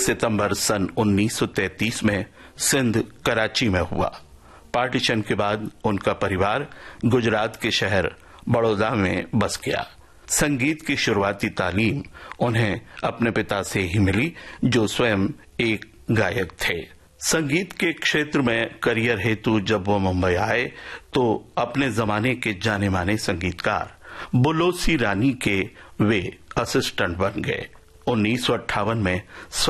सितंबर सन 1933 में सिंध कराची में हुआ। पार्टीशन के बाद उनका परिवार गुजरात के शहर बड़ौदा में बस गया। संगीत की शुरुआती तालीम उन्हें अपने पिता से ही मिली, जो स्वयं एक गायक थे। संगीत के क्षेत्र में करियर हेतु जब वो मुंबई आए तो अपने जमाने के जाने माने संगीतकार बुल्लो सी रानी के वे असिस्टेंट बन गए। 1958 में